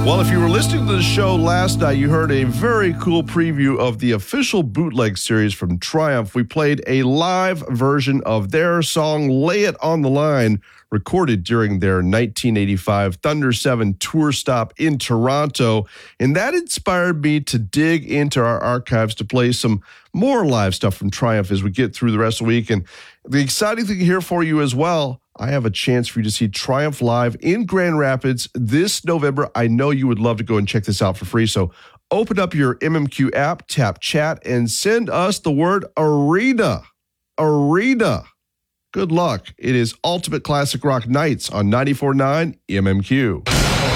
Well, if you were listening to the show last night, you heard a very cool preview of the official bootleg series from Triumph. We played a live version of their song, Lay It on the Line, recorded during their 1985 Thunder 7 tour stop in Toronto. And that inspired me to dig into our archives to play some more live stuff from Triumph as we get through the rest of the week. And the exciting thing here for you as well, I have a chance for you to see Triumph live in Grand Rapids this November. I know you would love to go and check this out for free. So open up your MMQ app, tap chat, and send us the word arena. Arena. Good luck. It is Ultimate Classic Rock Nights on 94.9 MMQ.